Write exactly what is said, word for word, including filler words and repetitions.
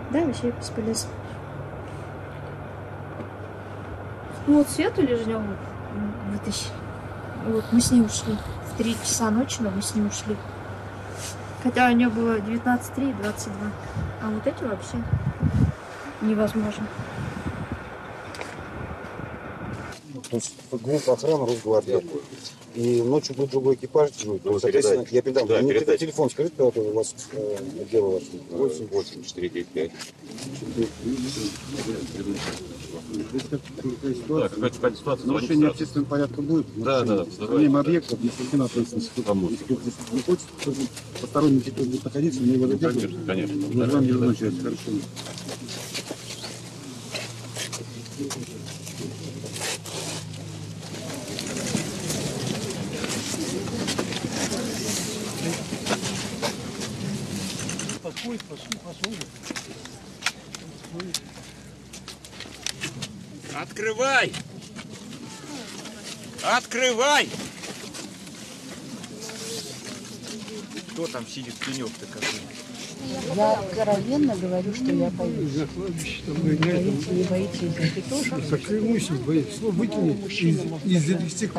Да, вообще бесполезно. Ну вот Свету Лежневу вытащили. Вот мы с ней ушли. В три часа ночи, но мы с ней ушли. Хотя у нее было девятнадцать три и двадцать два. А вот эти вообще невозможно. То есть группа охраны Росгвардии. И ночью будет другой экипаж дежурит. Ну, соответственно, я передам. Да, мне передать. Телефон скажите, когда у вас э, дело восемь восемь четыре девять пять. Да, какая-то ситуация. Нарушение общественного порядка будет? Да, да. Помимо объектов, если на ответственность кому-то. Если не хочет, то посторонний кто будет находиться, мы его задержим. Конечно, конечно. Называем дежурную часть. Хорошо. Пошли, пошли, пошли. Открывай! Открывай! Кто там сидит, пенек-то какой? Я откровенно говорю, что я боюсь. Не боитесь, не боитесь, вы тоже? Клянусь, боюсь. Выкини из, из этих